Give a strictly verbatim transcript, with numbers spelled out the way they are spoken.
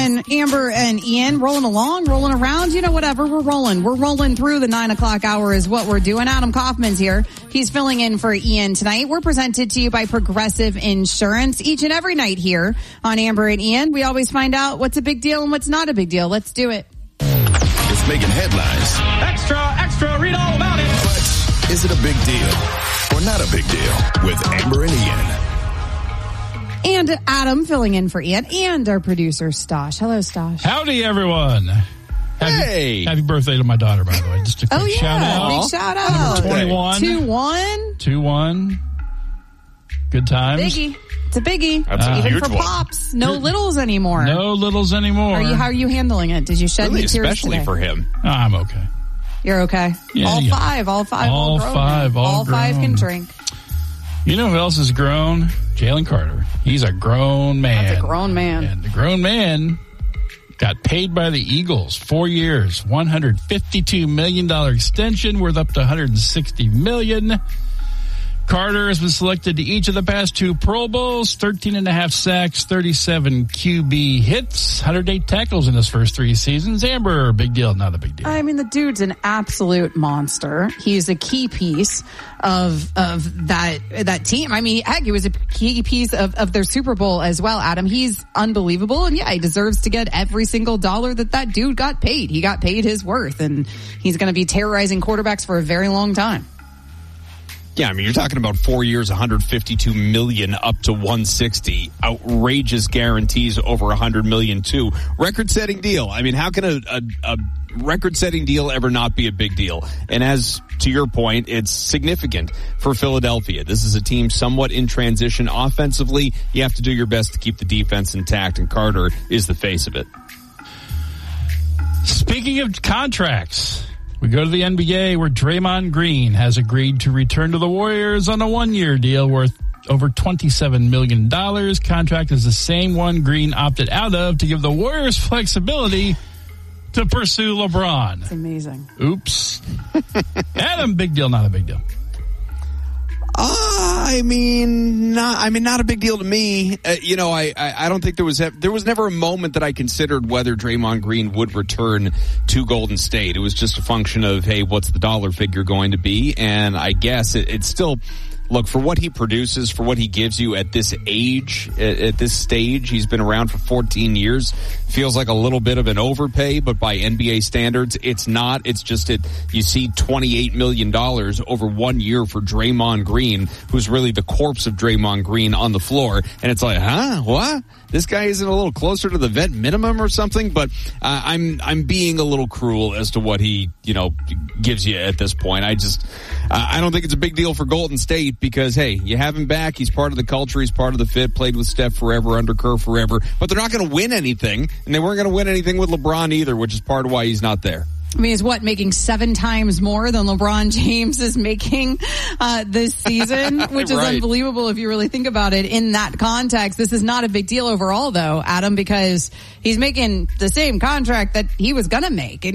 on Amber and Ian, rolling along, rolling around, you know, whatever, we're rolling. We're rolling through the nine o'clock hour is what we're doing. Adam Kaufman's here. He's filling in for Ian tonight. We're presented to you by Progressive Insurance each and every night here on Amber and Ian. We always find out what's a big deal and what's not a big deal. Let's do it. It's making headlines. Extra, extra, read all about it. But is it a big deal or not a big deal with Amber and Ian? And Adam filling in for Ian and our producer, Stosh. Hello, Stosh. Howdy, everyone. Happy, Hey. Happy birthday to my daughter, by the way. Just a quick Oh, yeah. shout out. Big shout out. twenty-one. two one two one. Good times. Biggie. It's a biggie. That's a Even huge for one. pops. No littles anymore. No littles anymore. Are you, how are you handling it? Did you shed Really, any tears especially today? for him. I'm okay. You're okay. Yeah, all yeah. five. All five. All grown five, now. all five grown. can drink. You know who else is grown? Jalen Carter. He's a grown man. That's a grown man. And the grown man got paid by the Eagles. Four years, one hundred fifty-two million dollars extension worth up to one hundred sixty million dollars. Carter has been selected to each of the past two Pro Bowls, thirteen and a half sacks, thirty-seven Q B hits, one hundred eight tackles in his first three seasons. Amber, big deal, not a big deal. I mean, the dude's an absolute monster. He's a key piece of of that that team. I mean, heck, he was a key piece of, of their Super Bowl as well, Adam. He's unbelievable, and yeah, he deserves to get every single dollar that that dude got paid. He got paid his worth, and he's going to be terrorizing quarterbacks for a very long time. Yeah, I mean, you're talking about four years, one hundred fifty-two million up to one hundred sixty. Outrageous guarantees over one hundred million too. Record-setting deal. I mean, how can a, a, a record-setting deal ever not be a big deal? And as to your point, it's significant for Philadelphia. This is a team somewhat in transition offensively. You have to do your best to keep the defense intact, and Carter is the face of it. Speaking of contracts, we go to the N B A where Draymond Green has agreed to return to the Warriors on a one-year deal worth over twenty-seven million dollars. Contract is the same one Green opted out of to give the Warriors flexibility to pursue LeBron. It's amazing. Oops. Adam, big deal, not a big deal. Uh, I mean, not, I mean, not a big deal to me. Uh, you know, I, I, I don't think there was, there was never a moment that I considered whether Draymond Green would return to Golden State. It was just a function of, hey, what's the dollar figure going to be? And I guess it, it's still, look, for what he produces, for what he gives you at this age, at, at this stage, he's been around for fourteen years. Feels like a little bit of an overpay, but by N B A standards, it's not. It's just it. You see twenty-eight million dollars over one year for Draymond Green, who's really the corpse of Draymond Green on the floor. And it's like, huh? What? This guy isn't a little closer to the vet minimum or something? But uh, I'm I'm being a little cruel as to what he, you know, gives you at this point. I just, uh, I don't think it's a big deal for Golden State because, hey, you have him back. He's part of the culture. He's part of the fit. Played with Steph forever, under Kerr forever. But they're not going to win anything. And they weren't going to win anything with LeBron either, which is part of why he's not there. I mean, he's what, making seven times more than LeBron James is making uh this season, which is Right. unbelievable if you really think about it in that context. This is not a big deal overall, though, Adam, because he's making the same contract that he was going to make.